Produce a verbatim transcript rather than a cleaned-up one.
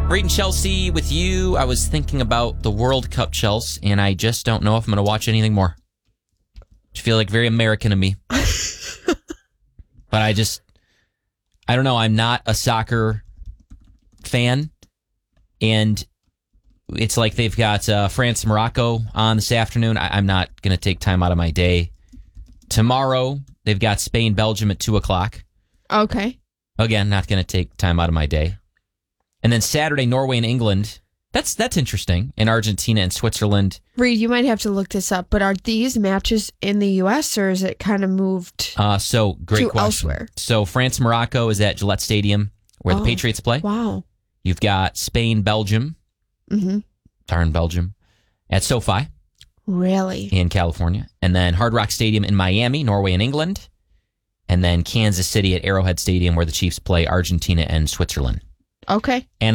Braden Chelsea with you. I was thinking about the World Cup, Chelsea, and I just don't know if I'm going to watch anything more. I feel like very American of me. But I just, I don't know. I'm not a soccer fan. And it's like they've got uh, France, Morocco on this afternoon. I, I'm not going to take time out of my day. Tomorrow, they've got Spain, Belgium at two o'clock. Okay. Again, not going to take time out of my day. And then Saturday, Norway and England. That's that's interesting. And Argentina and Switzerland. Reed, you might have to look this up, but are these matches in the U S or is it kind of moved Uh, so, great to question. elsewhere? So, France, Morocco is at Gillette Stadium where Oh, the Patriots play. Wow. You've got Spain, Belgium. Mm-hmm. Darn Belgium. At SoFi Really? in California. And then Hard Rock Stadium in Miami, Norway and England. And then Kansas City at Arrowhead Stadium where the Chiefs play Argentina and Switzerland. Okay. And